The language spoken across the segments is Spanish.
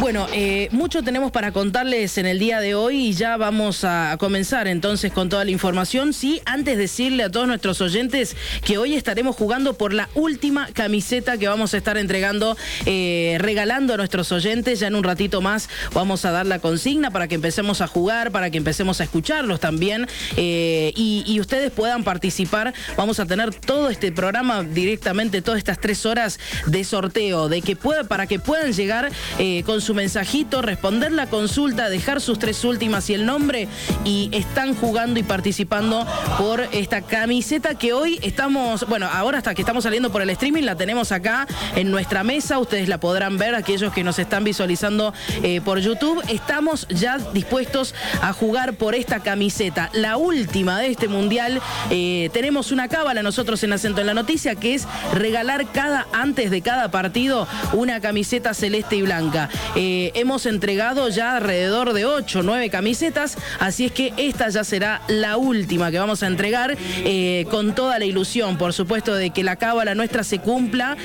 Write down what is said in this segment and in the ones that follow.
Bueno, mucho tenemos para contarles en el día de hoy y ya vamos a comenzar entonces con toda la información. Sí, antes decirle a todos nuestros oyentes que hoy estaremos jugando por la última camiseta que vamos a estar entregando, regalando a nuestros oyentes. Ya en un ratito más vamos a dar la consigna para que empecemos a jugar, para que empecemos a escucharlos también y ustedes puedan participar. Vamos a tener todo este programa directamente, todas estas 3 horas de sorteo, para que puedan llegar con su mensajito, responder la consulta, dejar sus 3 últimas y el nombre, y están jugando y participando por esta camiseta que hoy estamos, bueno, ahora hasta que estamos saliendo por el streaming, la tenemos acá en nuestra mesa. Ustedes la podrán ver, aquellos que nos están visualizando por YouTube. Estamos ya dispuestos a jugar por esta camiseta, la última de este mundial. Tenemos una cábala nosotros en Acento en la Noticia, que es regalar antes de cada partido una camiseta celeste y blanca. Hemos entregado ya alrededor de 8 o 9 camisetas, así es que esta ya será la última que vamos a entregar, con toda la ilusión, por supuesto, de que la cábala nuestra se cumpla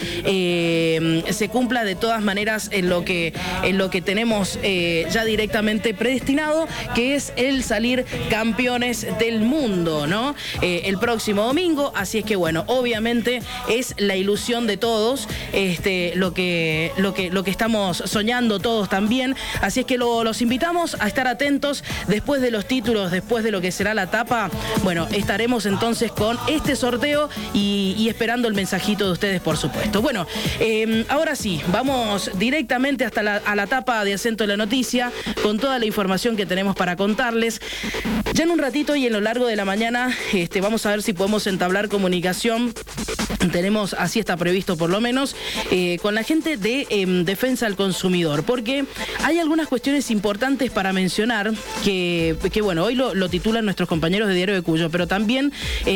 de todas maneras en lo que tenemos ya directamente predestinado, que es el salir campeones del mundo, ¿no? El próximo domingo, así es que bueno, obviamente es la ilusión de todos, lo que estamos soñando todos también, así es que los invitamos a estar atentos después de los títulos, después de lo que será la tapa. Bueno, estaremos entonces con este sorteo y esperando el mensajito de ustedes, por supuesto. Bueno, ahora sí, vamos directamente hasta a la tapa de Acento en la Noticia con toda la información que tenemos para contarles. Ya en un ratito y en lo largo de la mañana vamos a ver si podemos entablar comunicación. Tenemos, así está previsto por lo menos, con la gente de Defensa al Consumidor, porque hay algunas cuestiones importantes para mencionar que bueno, hoy lo titulan nuestros compañeros de Diario de Cuyo, pero también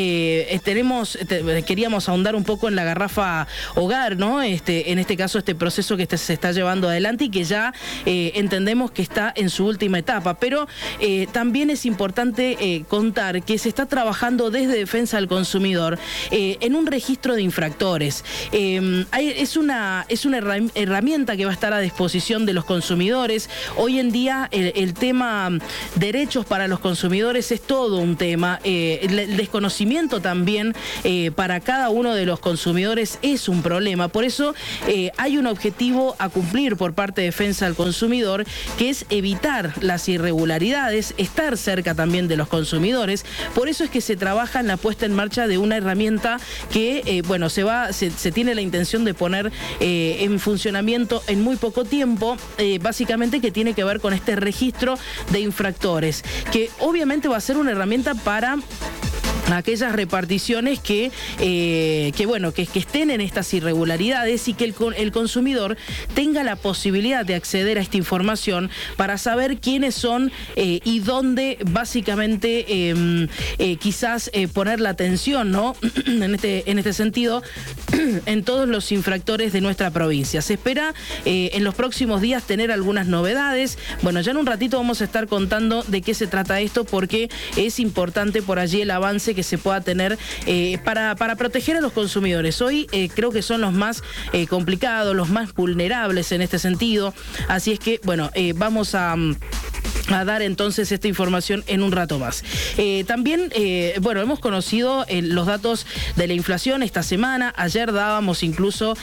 queríamos ahondar un poco en la garrafa hogar, ¿no? En este caso, este proceso que se está llevando adelante y que ya entendemos que está en su última etapa, pero también es importante contar que se está trabajando desde Defensa al Consumidor en un registro de infractores. Es una herramienta que va a estar a disposición de los consumidores. Hoy en día el tema derechos para los consumidores es todo un tema. El desconocimiento también para cada uno de los consumidores es un problema. Por eso hay un objetivo a cumplir por parte de Defensa al Consumidor, que es evitar las irregularidades, estar cerca también de los consumidores. Por eso es que se trabaja en la puesta en marcha de una herramienta que bueno, se tiene la intención de poner en funcionamiento en muy poco tiempo, básicamente, que tiene que ver con este registro de infractores, que obviamente va a ser una herramienta para aquellas reparticiones que estén en estas irregularidades y que el consumidor tenga la posibilidad de acceder a esta información para saber quiénes son y dónde básicamente quizás poner la atención, ¿no? en este sentido, en todos los infractores de nuestra provincia. Se espera en los próximos días tener algunas novedades. Bueno, ya en un ratito vamos a estar contando de qué se trata esto, porque es importante por allí el avance que se pueda tener para proteger a los consumidores. Hoy creo que son los más complicados, los más vulnerables en este sentido. Así es que, bueno, vamos a dar entonces esta información en un rato más. También, bueno, hemos conocido los datos de la inflación esta semana. Ayer dábamos incluso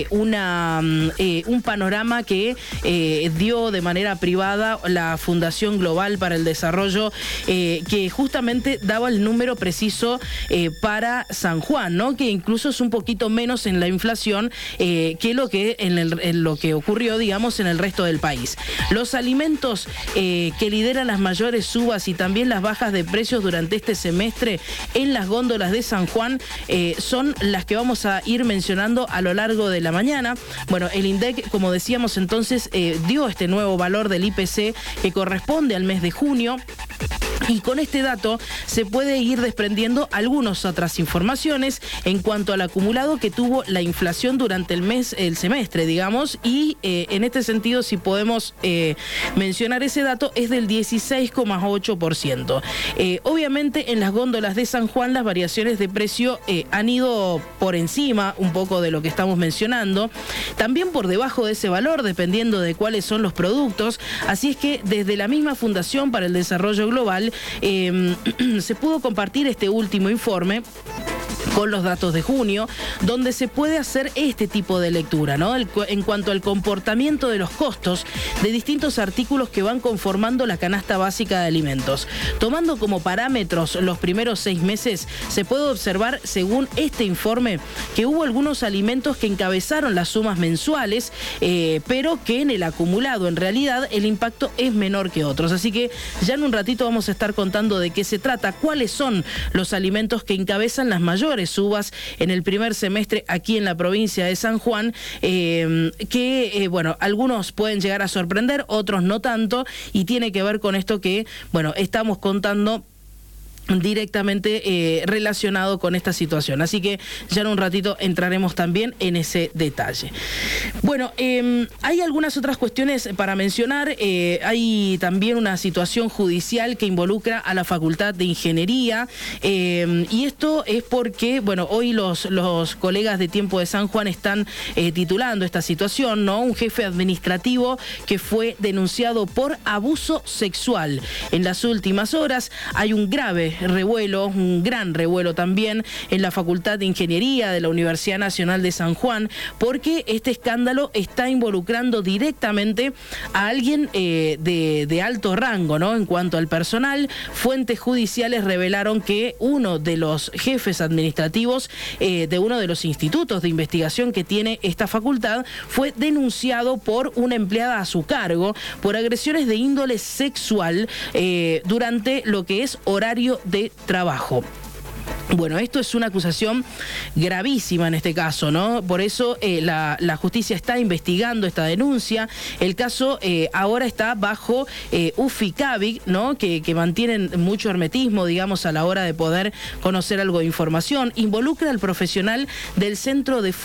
un panorama que dio de manera privada la Fundación Global para el Desarrollo, que justamente daba el número preciso para San Juan, ¿no? Que incluso es un poquito menos en la inflación que lo que ocurrió, digamos, en el resto del país. Los alimentos que lideran las mayores subas y también las bajas de precios durante este semestre en las góndolas de San Juan son las que vamos a ir mencionando a lo largo de la mañana. Bueno, el INDEC, como decíamos entonces, dio este nuevo valor del IPC que corresponde al mes de junio. Y con este dato se puede ir desprendiendo algunas otras informaciones en cuanto al acumulado que tuvo la inflación durante el semestre, digamos, y en este sentido, si podemos mencionar ese dato, es del 16,8%. Obviamente, en las góndolas de San Juan, las variaciones de precio han ido por encima un poco de lo que estamos mencionando, también por debajo de ese valor, dependiendo de cuáles son los productos. Así es que desde la misma Fundación para el Desarrollo Global, se pudo compartir este último informe con los datos de junio, donde se puede hacer este tipo de lectura, ¿no? En cuanto al comportamiento de los costos de distintos artículos que van conformando la canasta básica de alimentos. Tomando como parámetros los primeros 6 meses, se puede observar, según este informe, que hubo algunos alimentos que encabezaron las sumas mensuales, pero que en el acumulado, en realidad, el impacto es menor que otros. Así que ya en un ratito vamos a estar contando de qué se trata, cuáles son los alimentos que encabezan las mayores subas en el primer semestre aquí en la provincia de San Juan, bueno, algunos pueden llegar a sorprender, otros no tanto, y tiene que ver con esto que, bueno, estamos contando directamente relacionado con esta situación. Así que ya en un ratito entraremos también en ese detalle. Bueno, hay algunas otras cuestiones para mencionar. Hay también una situación judicial que involucra a la Facultad de Ingeniería, y esto es porque, bueno, hoy los colegas de Tiempo de San Juan están titulando esta situación, ¿no? Un jefe administrativo que fue denunciado por abuso sexual. En las últimas horas hay un grave revuelo, un gran revuelo también en la Facultad de Ingeniería de la Universidad Nacional de San Juan, porque este escándalo está involucrando directamente a alguien de alto rango, ¿no? En cuanto al personal, fuentes judiciales revelaron que uno de los jefes administrativos de uno de los institutos de investigación que tiene esta facultad fue denunciado por una empleada a su cargo por agresiones de índole sexual durante lo que es horario de trabajo. Bueno, esto es una acusación gravísima en este caso, ¿no? Por eso la justicia está investigando esta denuncia. El caso ahora está bajo UFICABIC, ¿no? Que mantienen mucho hermetismo, digamos, a la hora de poder conocer algo de información. Involucra al profesional del Centro de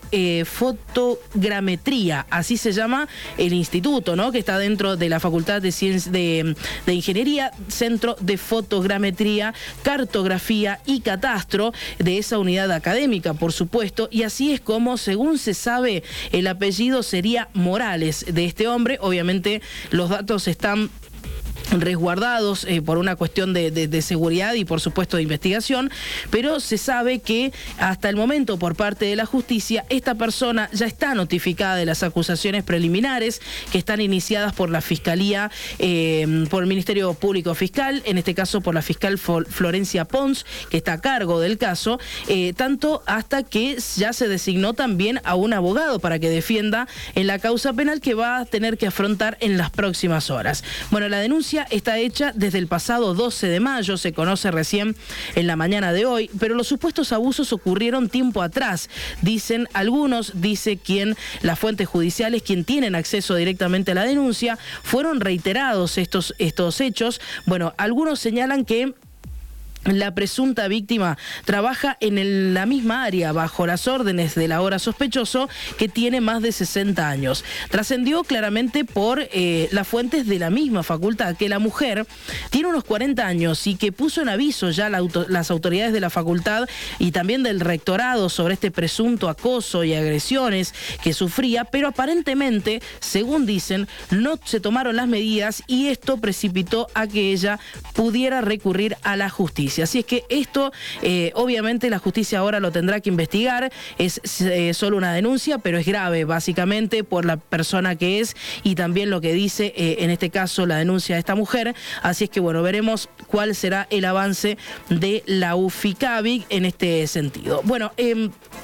Fotogrametría, así se llama el instituto, ¿no? Que está dentro de la Facultad de Ingeniería, Centro de Fotogrametría, Cartografía y Catastro de esa unidad académica, por supuesto, y así es como, según se sabe, el apellido sería Morales de este hombre. Obviamente los datos están resguardados por una cuestión de seguridad y por supuesto de investigación, pero se sabe que hasta el momento por parte de la justicia esta persona ya está notificada de las acusaciones preliminares que están iniciadas por la Fiscalía, por el Ministerio Público Fiscal, en este caso por la fiscal Florencia Pons, que está a cargo del caso, tanto hasta que ya se designó también a un abogado para que defienda en la causa penal que va a tener que afrontar en las próximas horas. Bueno, la denuncia está hecha desde el pasado 12 de mayo, se conoce recién en la mañana de hoy, pero los supuestos abusos ocurrieron tiempo atrás, dicen algunos, dice las fuentes judiciales, quien tienen acceso directamente a la denuncia, fueron reiterados estos hechos. Bueno, algunos señalan que la presunta víctima trabaja en la misma área bajo las órdenes del ahora sospechoso, que tiene más de 60 años. Trascendió claramente por las fuentes de la misma facultad que la mujer tiene unos 40 años y que puso en aviso ya las autoridades de la facultad y también del rectorado sobre este presunto acoso y agresiones que sufría, pero aparentemente, según dicen, no se tomaron las medidas y esto precipitó a que ella pudiera recurrir a la justicia. Así es que esto, obviamente la justicia ahora lo tendrá que investigar, es solo una denuncia, pero es grave básicamente por la persona que es y también lo que dice en este caso la denuncia de esta mujer. Así es que bueno, veremos cuál será el avance de la UFICABIC en este sentido. Bueno,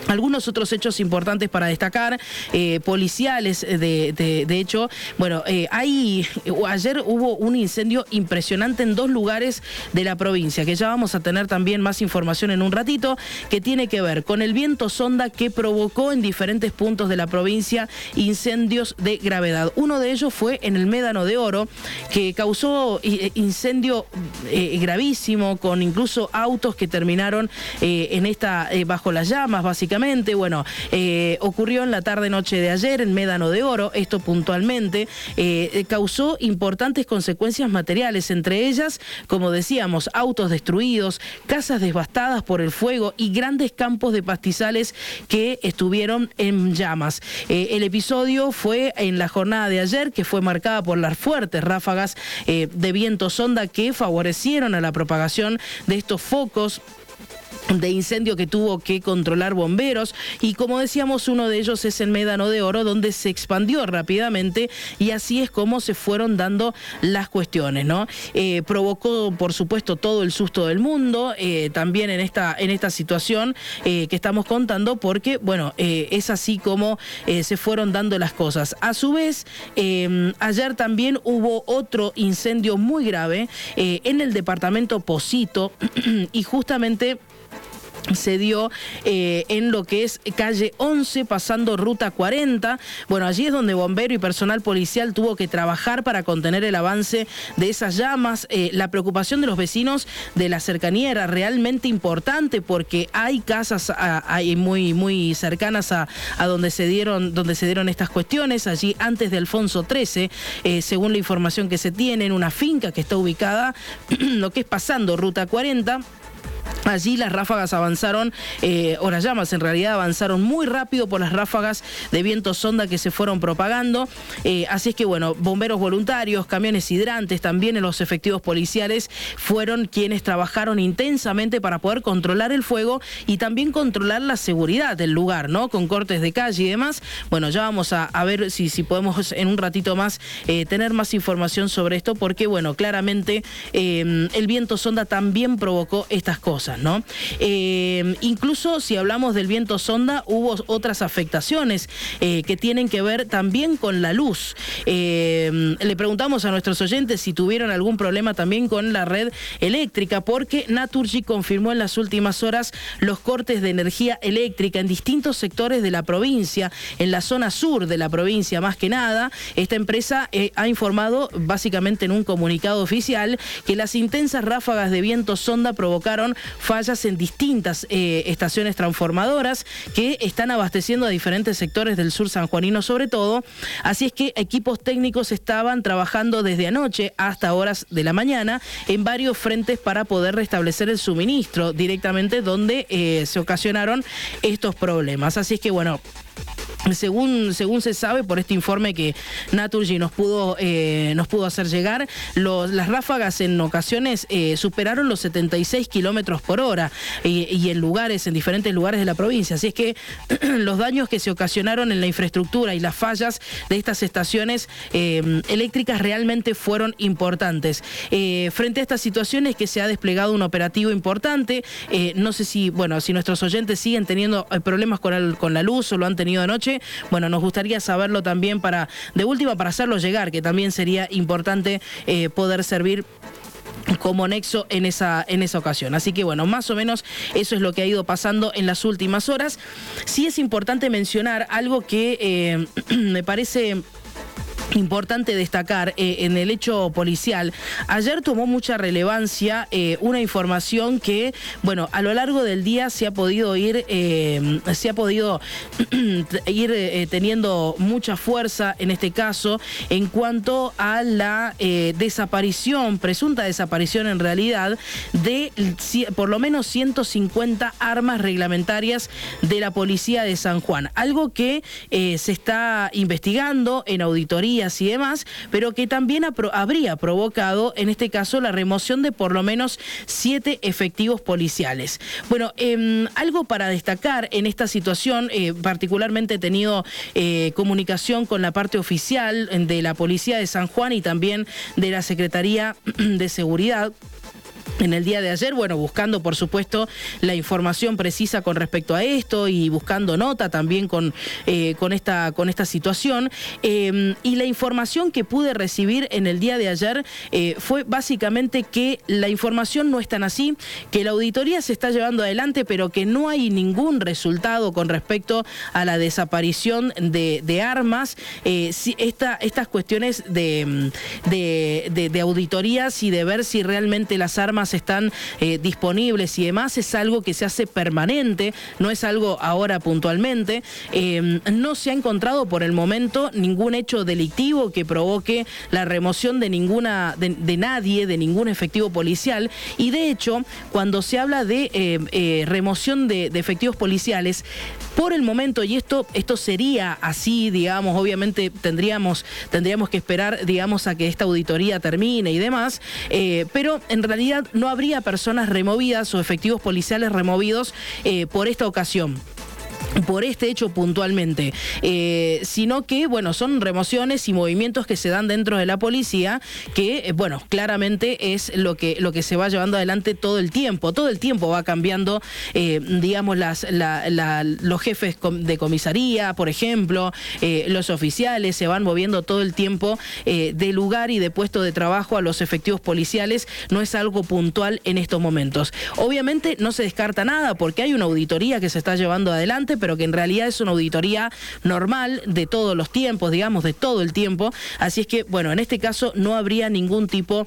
Algunos otros hechos importantes para destacar, policiales, de hecho, bueno, ayer hubo un incendio impresionante en 2 lugares de la provincia, que ya vamos a tener también más información en un ratito, que tiene que ver con el viento sonda que provocó en diferentes puntos de la provincia incendios de gravedad. Uno de ellos fue en el Médano de Oro, que causó incendio gravísimo, con incluso autos que terminaron bajo las llamas, básicamente. Bueno, ocurrió en la tarde-noche de ayer en Médano de Oro. Esto puntualmente causó importantes consecuencias materiales, entre ellas, como decíamos, autos destruidos, casas devastadas por el fuego y grandes campos de pastizales que estuvieron en llamas. El episodio fue en la jornada de ayer, que fue marcada por las fuertes ráfagas de viento sonda que favorecieron a la propagación de estos focos de incendio que tuvo que controlar bomberos, y como decíamos, uno de ellos es el Médano de Oro, donde se expandió rápidamente, y así es como se fueron dando las cuestiones, ¿no? Provocó, por supuesto, todo el susto del mundo, también en esta situación que estamos contando, porque, bueno, es así como se fueron dando las cosas. A su vez, ayer también hubo otro incendio muy grave en el departamento Pocito, y justamente se dio en lo que es calle 11, pasando ruta 40. Bueno, allí es donde bombero y personal policial tuvo que trabajar para contener el avance de esas llamas. La preocupación de los vecinos de la cercanía era realmente importante, porque hay casas muy cercanas a donde se dieron estas cuestiones, allí antes de Alfonso XIII, según la información que se tiene, en una finca que está ubicada lo que es pasando ruta 40. Allí las ráfagas avanzaron, o las llamas en realidad avanzaron muy rápido por las ráfagas de viento sonda que se fueron propagando. Así es que, bueno, bomberos voluntarios, camiones hidrantes, también los efectivos policiales fueron quienes trabajaron intensamente para poder controlar el fuego y también controlar la seguridad del lugar, ¿no? Con cortes de calle y demás. Bueno, ya vamos a ver si podemos en un ratito más tener más información sobre esto, porque, bueno, claramente el viento sonda también provocó estas cosas, ¿no? Incluso si hablamos del viento sonda, hubo otras afectaciones que tienen que ver también con la luz. Le preguntamos a nuestros oyentes si tuvieron algún problema también con la red eléctrica, porque Naturgy confirmó en las últimas horas los cortes de energía eléctrica en distintos sectores de la provincia, en la zona sur de la provincia más que nada. Esta empresa ha informado básicamente en un comunicado oficial que las intensas ráfagas de viento sonda provocaron fallas en distintas estaciones transformadoras que están abasteciendo a diferentes sectores del sur sanjuanino sobre todo. Así es que equipos técnicos estaban trabajando desde anoche hasta horas de la mañana en varios frentes para poder restablecer el suministro directamente donde se ocasionaron estos problemas. Así es que, bueno, según se sabe por este informe que Naturgy nos pudo hacer llegar, las ráfagas en ocasiones superaron los 76 kilómetros por hora y en diferentes lugares de la provincia. Así es que los daños que se ocasionaron en la infraestructura y las fallas de estas estaciones eléctricas realmente fueron importantes. Frente a estas situaciones que se ha desplegado un operativo importante, no sé si nuestros oyentes siguen teniendo problemas con la luz o lo han tenido anoche. Bueno, nos gustaría saberlo también de última para hacerlo llegar, que también sería importante poder servir como nexo en esa ocasión. Así que, bueno, más o menos eso es lo que ha ido pasando en las últimas horas. Sí es importante mencionar algo que me parece importante destacar en el hecho policial. Ayer tomó mucha relevancia una información que, bueno, a lo largo del día se ha podido ir teniendo mucha fuerza en este caso en cuanto a la presunta desaparición en realidad de por lo menos 150 armas reglamentarias de la policía de San Juan. Algo que se está investigando en auditoría y demás, pero que también habría provocado, en este caso, la remoción de por lo menos 7 efectivos policiales. Bueno, algo para destacar en esta situación, particularmente he tenido comunicación con la parte oficial de la Policía de San Juan y también de la Secretaría de Seguridad. en el día de ayer, bueno, buscando por supuesto la información precisa con respecto a esto y buscando nota también con esta situación, y la información que pude recibir en el día de ayer fue básicamente que la información no es tan así, que la auditoría se está llevando adelante, pero que no hay ningún resultado con respecto a la desaparición de armas. Estas cuestiones de auditorías y de ver si realmente las armas están disponibles y demás es algo que se hace permanente, no es algo ahora puntualmente. No se ha encontrado por el momento ningún hecho delictivo que provoque la remoción de nadie, de ningún efectivo policial, y de hecho cuando se habla de remoción de efectivos policiales, por el momento, y esto sería así, digamos, obviamente tendríamos que esperar, digamos, a que esta auditoría termine y demás, pero en realidad no habría personas removidas o efectivos policiales removidos por esta ocasión, por este hecho puntualmente, sino que, bueno, son remociones y movimientos que se dan dentro de la policía que, bueno, claramente es lo que se va llevando adelante todo el tiempo va cambiando, digamos, los jefes de comisaría, por ejemplo, los oficiales se van moviendo todo el tiempo de lugar y de puesto de trabajo a los efectivos policiales, no es algo puntual en estos momentos. Obviamente no se descarta nada porque hay una auditoría que se está llevando adelante, pero que en realidad es una auditoría normal de todos los tiempos, digamos, de todo el tiempo. Así es que, bueno, en este caso no habría ningún tipo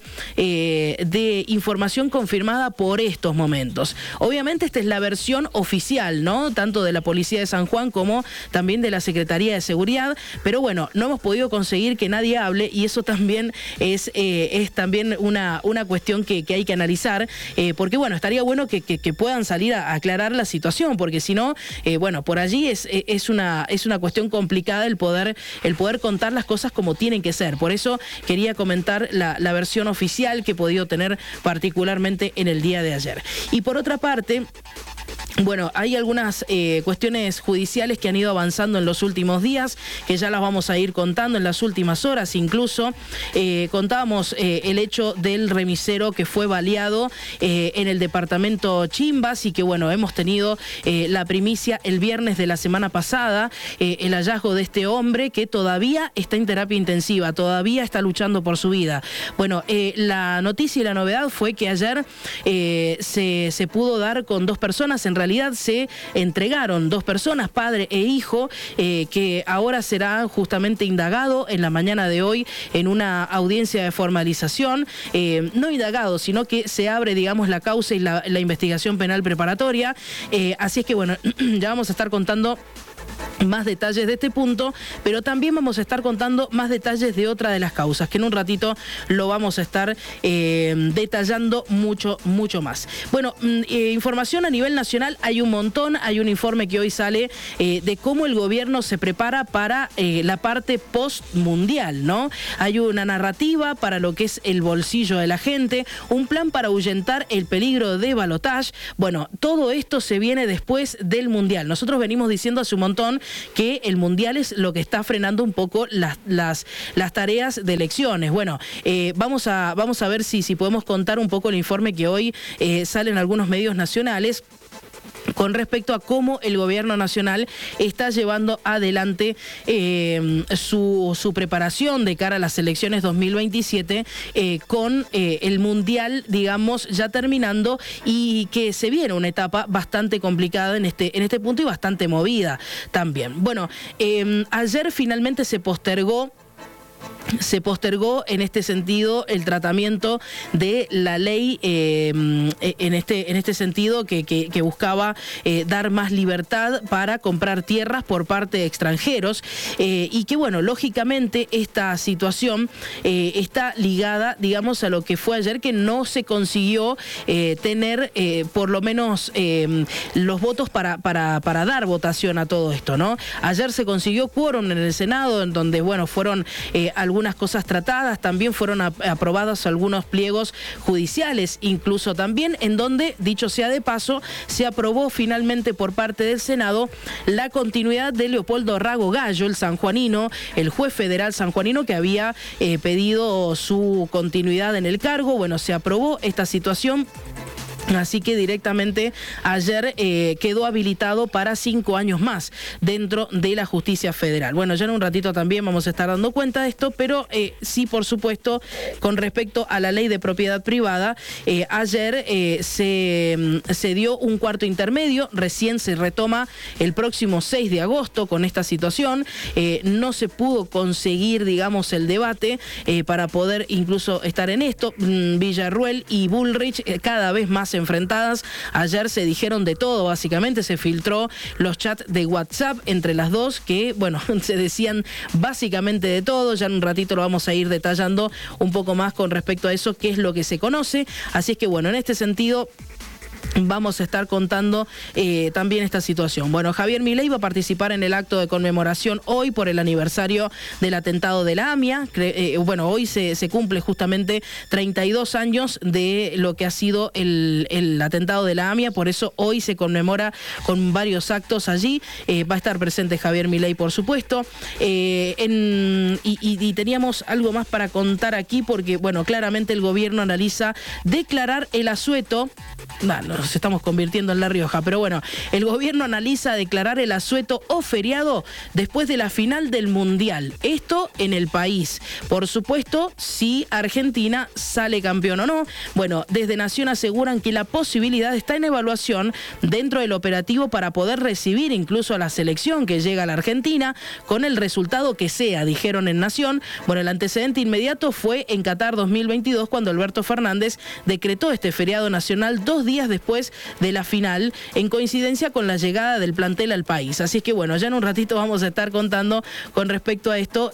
de información confirmada por estos momentos. Obviamente esta es la versión oficial, ¿no? Tanto de la Policía de San Juan como también de la Secretaría de Seguridad, pero bueno, no hemos podido conseguir que nadie hable y eso también es también una cuestión que hay que analizar, porque bueno, estaría bueno que puedan salir a aclarar la situación, porque si no, bueno, por allí es una cuestión complicada el poder contar las cosas como tienen que ser. Por eso quería comentar la versión oficial que he podido tener particularmente en el día de ayer. Y por otra parte, bueno, hay algunas cuestiones judiciales que han ido avanzando en los últimos días, que ya las vamos a ir contando en las últimas horas. Incluso contábamos el hecho del remisero que fue baleado en el departamento Chimbas y que, bueno, hemos tenido la primicia el viernes de la semana pasada, el hallazgo de este hombre que todavía está en terapia intensiva, todavía está luchando por su vida. Bueno, la noticia y la novedad fue que ayer se pudo dar con dos personas. En realidad se entregaron dos personas, padre e hijo, que ahora será justamente indagado en la mañana de hoy en una audiencia de formalización, no indagado, sino que se abre, digamos, la causa y la investigación penal preparatoria. Así es que, bueno, ya vamos a estar contando más detalles de este punto, pero también vamos a estar contando más detalles de otra de las causas, que en un ratito lo vamos a estar detallando mucho más. Bueno, información a nivel nacional hay un montón, hay un informe que hoy sale de cómo el gobierno se prepara para la parte post-mundial, ¿no? Hay una narrativa para lo que es el bolsillo de la gente, un plan para ahuyentar el peligro de balotaje. Bueno, todo esto se viene después del Mundial. Nosotros venimos diciendo hace un montón que el Mundial es lo que está frenando un poco las tareas de elecciones. Bueno, vamos a ver si podemos contar un poco el informe que hoy sale en algunos medios nacionales con respecto a cómo el gobierno nacional está llevando adelante su preparación de cara a las elecciones 2027 con el Mundial, digamos, ya terminando y que se viene una etapa bastante complicada en este punto y bastante movida también. Bueno, ayer finalmente se postergó en este sentido el tratamiento de la ley en este sentido que buscaba dar más libertad para comprar tierras por parte de extranjeros y que, bueno, lógicamente esta situación está ligada, digamos, a lo que fue ayer, que no se consiguió tener por lo menos los votos para dar votación a todo esto, ¿no? Ayer se consiguió quórum en el Senado, en donde, bueno, fueron algunos algunas cosas tratadas, también fueron aprobados algunos pliegos judiciales, incluso también en donde, dicho sea de paso, se aprobó finalmente por parte del Senado la continuidad de Leopoldo Rago Gallo, el sanjuanino, el juez federal sanjuanino que había pedido su continuidad en el cargo. Bueno, se aprobó esta situación. Así que directamente ayer quedó habilitado para 5 años más dentro de la justicia federal. Bueno, ya en un ratito también vamos a estar dando cuenta de esto, pero sí, por supuesto, con respecto a la ley de propiedad privada, ayer se dio un cuarto intermedio, recién se retoma el próximo 6 de agosto con esta situación. No se pudo conseguir, digamos, el debate para poder incluso estar en esto. Villarruel y Bullrich cada vez más enfrentadas. Ayer se dijeron de todo, básicamente se filtró los chats de WhatsApp entre las dos que, bueno, se decían básicamente de todo. Ya en un ratito lo vamos a ir detallando un poco más con respecto a eso, qué es lo que se conoce. Así es que, bueno, en este sentido vamos a estar contando también esta situación. Bueno, Javier Milei va a participar en el acto de conmemoración hoy por el aniversario del atentado de la AMIA. Bueno, hoy se cumple justamente 32 años de lo que ha sido el atentado de la AMIA, por eso hoy se conmemora con varios actos allí. Va a estar presente Javier Milei, por supuesto. Y teníamos algo más para contar aquí porque, bueno, claramente el gobierno analiza declarar el asueto. Nos estamos convirtiendo en La Rioja, pero bueno, el gobierno analiza declarar el asueto o feriado después de la final del Mundial. Esto en el país. Por supuesto, si Argentina sale campeón o no. Bueno, desde Nación aseguran que la posibilidad está en evaluación dentro del operativo para poder recibir incluso a la selección que llega a la Argentina con el resultado que sea, dijeron en Nación. Bueno, el antecedente inmediato fue en Qatar 2022 cuando Alberto Fernández decretó este feriado nacional 2 días después de la final, en coincidencia con la llegada del plantel al país. Así es que, bueno, ya en un ratito vamos a estar contando con respecto a esto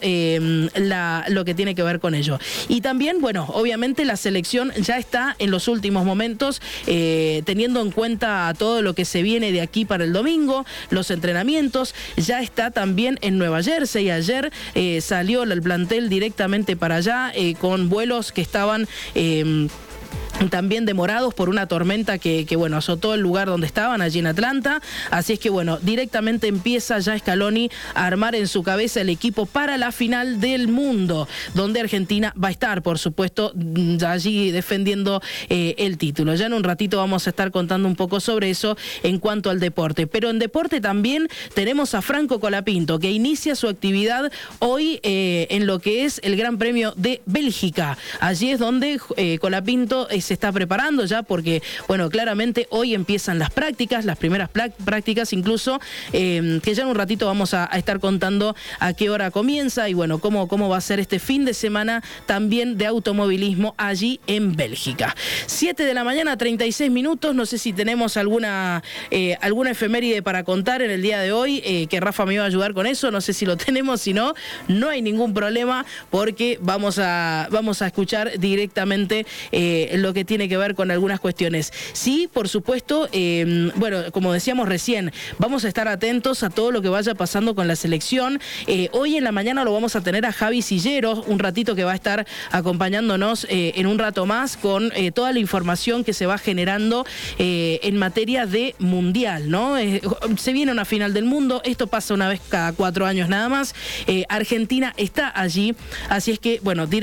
lo que tiene que ver con ello. Y también, bueno, obviamente la selección ya está en los últimos momentos, teniendo en cuenta todo lo que se viene de aquí para el domingo, los entrenamientos, ya está también en Nueva Jersey. Ayer salió el plantel directamente para allá, con vuelos que estaban también demorados por una tormenta que bueno, azotó el lugar donde estaban, allí en Atlanta. Así es que, bueno, directamente empieza ya Scaloni a armar en su cabeza el equipo para la final del mundo, donde Argentina va a estar, por supuesto, allí defendiendo el título. Ya en un ratito vamos a estar contando un poco sobre eso en cuanto al deporte. Pero en deporte también tenemos a Franco Colapinto, que inicia su actividad hoy en lo que es el Gran Premio de Bélgica. Allí es donde Colapinto se está preparando ya porque, bueno, claramente hoy empiezan las prácticas, las primeras prácticas incluso, que ya en un ratito vamos a estar contando a qué hora comienza y, bueno, cómo va a ser este fin de semana también de automovilismo allí en Bélgica. 7 de la mañana, 36 minutos. No sé si tenemos alguna efeméride para contar en el día de hoy, que Rafa me iba a ayudar con eso. No sé si lo tenemos, si no, no hay ningún problema porque vamos a escuchar directamente lo que tiene que ver con algunas cuestiones. Sí, por supuesto, bueno, como decíamos recién, vamos a estar atentos a todo lo que vaya pasando con la selección. Hoy en la mañana lo vamos a tener a Javi Silleros, un ratito que va a estar acompañándonos en un rato más con toda la información que se va generando en materia de mundial, ¿no? Se viene una final del mundo, esto pasa una vez cada 4 años nada más. Argentina está allí, así es que, bueno,